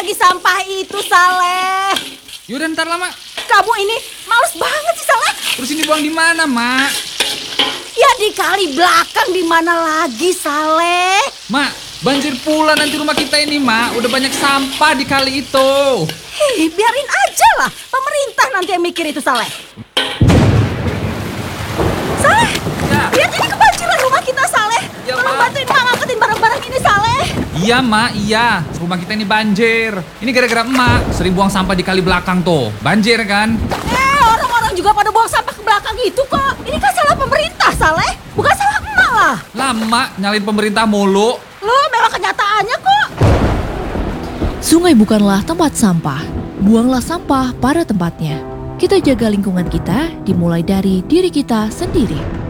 lagi sampah itu, Saleh? Yaudah ntar lah, Mak. Kamu ini males banget sih, Saleh. Terus ini buang di mana, Mak? Ya di kali belakang, di mana lagi, Saleh? Mak, banjir pula nanti rumah kita ini, Mak. Udah banyak sampah di kali itu. Hei, biarin aja lah. Pemerintah nanti yang mikir itu, Saleh. Saleh, Ya. lihat ini kebanjiran rumah kita, Saleh. Ya, Tolong Ma. bantuin Mak ngangkatin barang-barang ini, Saleh. Iya, Mak, iya. Rumah kita ini banjir. Ini gara-gara emak sering buang sampah di kali belakang tuh. Banjir kan? Orang-orang juga pada buang sampah ke belakang itu kok. Ini kan salah pemerintah, Saleh. Bukan salah emak lah. Lama nyalain pemerintah mulu. Loh, memang kenyataannya kok. Sungai bukanlah tempat sampah. Buanglah sampah pada tempatnya. Kita jaga lingkungan kita dimulai dari diri kita sendiri.